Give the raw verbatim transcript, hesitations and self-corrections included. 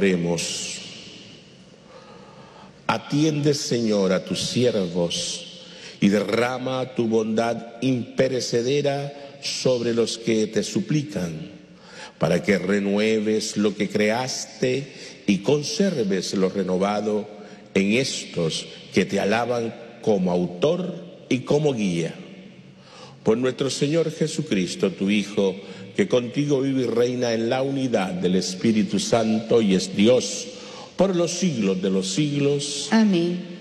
Oremos. Atiende, Señor, a tus siervos y derrama tu bondad imperecedera sobre los que te suplican, para que renueves lo que creaste y conserves lo renovado en estos que te alaban como autor y como guía. Por nuestro Señor Jesucristo, tu Hijo, que contigo vive y reina en la unidad del Espíritu Santo y es Dios por los siglos de los siglos. Amén.